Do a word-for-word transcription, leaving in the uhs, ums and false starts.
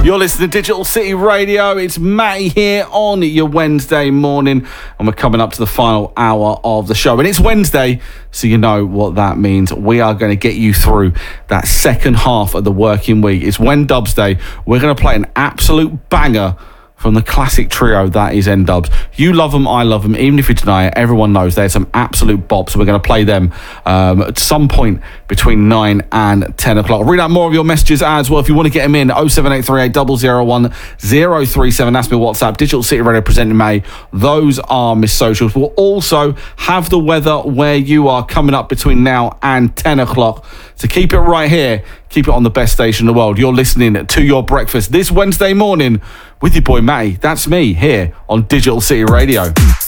You're listening to Digital City Radio. It's Matty here on your Wednesday morning, and we're coming up to the final hour of the show. And it's Wednesday, so you know what that means. We are going to get you through that second half of the working week. It's N-Dubs Day. We're going to play an absolute banger from the classic trio that is N-Dubs. You love them, I love them. Even if you deny it, everyone knows they're some absolute bops. We're going to play them um, at some point between nine and ten o'clock. Read out more of your messages as well. If you want to get them in, oh seven eight three eight, zero zero one, zero three seven. That's my WhatsApp. Digital City Radio presenting May. Those are my socials. We'll also have the weather where you are coming up between now and ten o'clock. So keep it right here. Keep it on the best station in the world. You're listening to Your Breakfast this Wednesday morning with your boy Matty. That's me here on Digital City Radio.